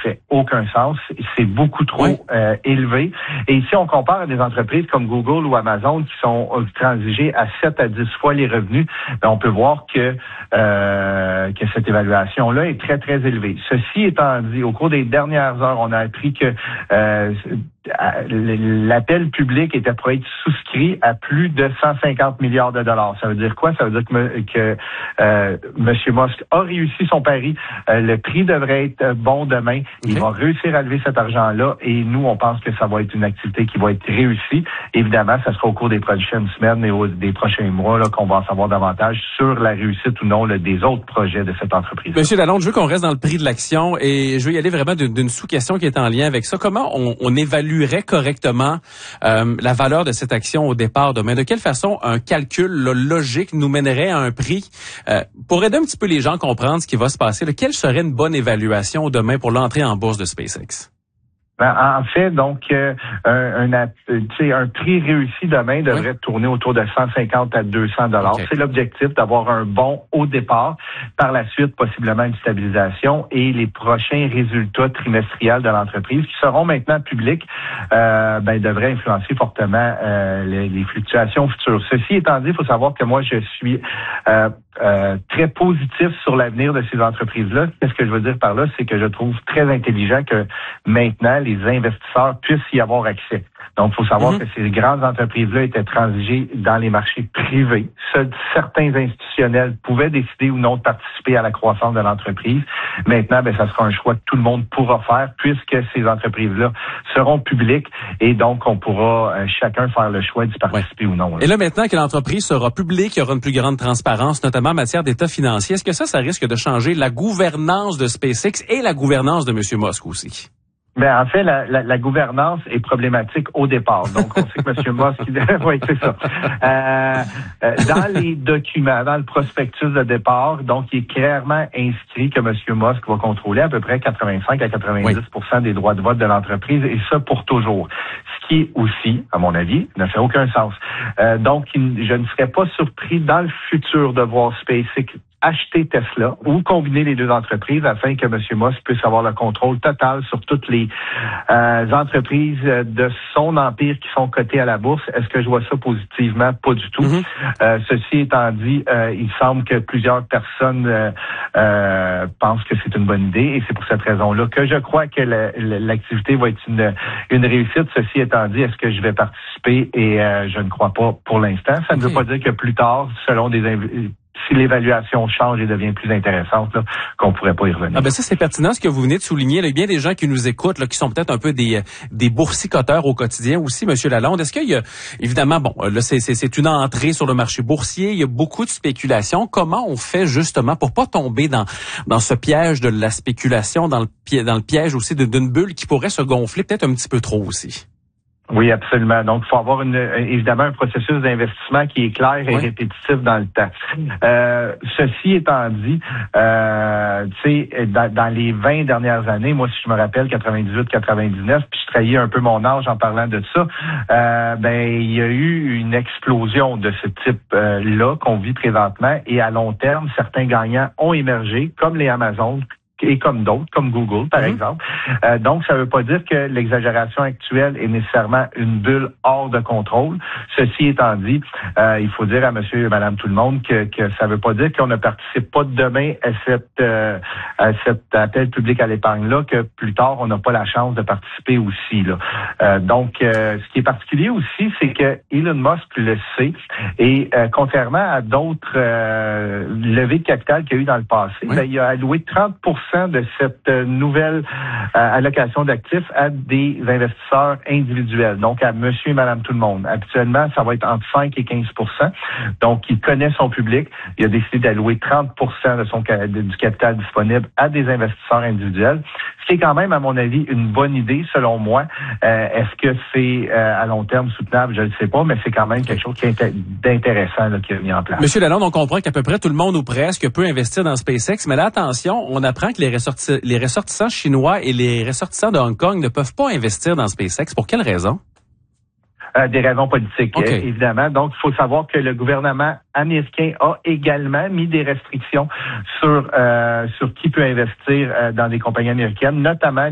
fait aucun sens. C'est beaucoup trop élevé. Et si on compare à des entreprises comme Google ou Amazon qui sont transigées à 7 à 10 fois les revenus, ben on peut voir que cette évaluation-là est très, très élevée. Ceci étant dit, au cours des dernières heures, on a appris que l'appel public était pour être souscrit à plus de 150 milliards de dollars. Ça veut dire quoi? Ça veut dire que M. Musk a réussi son pari. Le prix devrait être bon demain. Il va réussir à lever cet argent-là et nous, on pense que ça va être une activité qui va être réussie. Évidemment, ça sera au cours des prochaines semaines et des prochains mois là, qu'on va en savoir davantage sur la réussite ou non des autres projets de cette entreprise. Monsieur Lalonde, je veux qu'on reste dans le prix de l'action et je veux y aller vraiment d'une sous-question qui est en lien avec ça. Comment on évaluerait correctement la valeur de cette action au départ demain? De quelle façon un calcul logique nous mènerait à un prix? Pour aider un petit peu les gens à comprendre ce qui va se passer, quelle serait une bonne évaluation demain pour l'entrée en bourse de SpaceX? En fait, donc, un prix réussi demain devrait tourner autour de 150 à 200 dollars. C'est l'objectif d'avoir un bon au départ. Par la suite, possiblement une stabilisation et les prochains résultats trimestriels de l'entreprise qui seront maintenant publics, devraient influencer fortement les fluctuations futures. Ceci étant dit, il faut savoir que moi, je suis très positif sur l'avenir de ces entreprises-là. Qu'est-ce que je veux dire par là? C'est que je trouve très intelligent que maintenant, les investisseurs puissent y avoir accès. Donc, il faut savoir que ces grandes entreprises-là étaient transigées dans les marchés privés. Seuls certains institutionnels pouvaient décider ou non de participer à la croissance de l'entreprise. Maintenant, ça sera un choix que tout le monde pourra faire puisque ces entreprises-là seront publiques et donc on pourra chacun faire le choix d'y participer ou non. Là. Et là, maintenant que l'entreprise sera publique, il y aura une plus grande transparence, notamment en matière d'état financier. Est-ce que ça risque de changer la gouvernance de SpaceX et la gouvernance de M. Musk aussi? En fait, la gouvernance est problématique au départ. Donc, on sait que M. Musk, oui, c'est ça. Dans les documents, dans le prospectus de départ, donc, il est clairement inscrit que M. Musk va contrôler à peu près 85 à 90% des droits de vote de l'entreprise, et ça pour toujours. Ce qui est aussi, à mon avis, ne fait aucun sens. Donc, je ne serais pas surpris dans le futur de voir SpaceX acheter Tesla ou combiner les deux entreprises afin que M. Musk puisse avoir le contrôle total sur toutes les entreprises de son empire qui sont cotées à la bourse. Est-ce que je vois ça positivement? Pas du tout. Ceci étant dit, il semble que plusieurs personnes pensent que c'est une bonne idée et c'est pour cette raison-là que je crois que l'activité va être une réussite. Ceci étant dit, est-ce que je vais participer? Et je ne crois pas pour l'instant. Ça ne veut pas dire que plus tard, selon si l'évaluation change et devient plus intéressante, qu'on pourrait pas y revenir. Ça, c'est pertinent ce que vous venez de souligner. Il y a bien des gens qui nous écoutent, qui sont peut-être un peu des boursicoteurs au quotidien aussi, M. Lalonde. Est-ce qu'il y a, évidemment, c'est une entrée sur le marché boursier, il y a beaucoup de spéculation. Comment on fait justement pour pas tomber dans ce piège de la spéculation, dans le piège aussi d'une bulle qui pourrait se gonfler peut-être un petit peu trop aussi? Oui, absolument. Donc, il faut avoir évidemment un processus d'investissement qui est clair et répétitif dans le temps. Ceci étant dit, dans les 20 dernières années, moi, si je me rappelle, 98-99, puis je trahis un peu mon âge en parlant de ça, il y a eu une explosion de ce type-là qu'on vit présentement et à long terme, certains gagnants ont émergé, comme les Amazon, et comme d'autres, comme Google, par exemple. Donc, ça ne veut pas dire que l'exagération actuelle est nécessairement une bulle hors de contrôle. Ceci étant dit, il faut dire à monsieur et madame tout le monde que ça ne veut pas dire qu'on ne participe pas demain à cet appel public à l'épargne-là, que plus tard, on n'a pas la chance de participer aussi. Donc, ce qui est particulier aussi, c'est que Elon Musk le sait et contrairement à d'autres levées de capital qu'il y a eu dans le passé, il a alloué 30% de cette nouvelle allocation d'actifs à des investisseurs individuels, donc à monsieur et madame tout le monde. Habituellement, ça va être entre 5 et 15%. Donc, il connaît son public. Il a décidé d'allouer 30% du capital disponible à des investisseurs individuels. Ce qui est quand même, à mon avis, une bonne idée, selon moi. Est-ce que c'est à long terme soutenable? Je ne le sais pas, mais c'est quand même quelque chose qui est d'intéressant qui est mis en place. Monsieur Lalonde, on comprend qu'à peu près tout le monde ou presque peut investir dans SpaceX, mais là, attention, on apprend que les ressortissants chinois et les ressortissants de Hong Kong ne peuvent pas investir dans SpaceX. Pour quelles raisons? Des raisons politiques, évidemment. Donc, il faut savoir que le gouvernement américain a également mis des restrictions sur qui peut investir dans des compagnies américaines, notamment